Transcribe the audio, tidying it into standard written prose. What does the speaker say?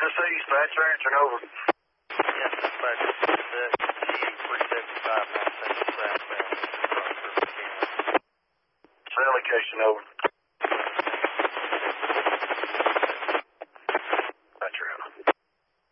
this dispatcher answering over. Yes, dispatcher. The G375 southbound. Sally Cation over.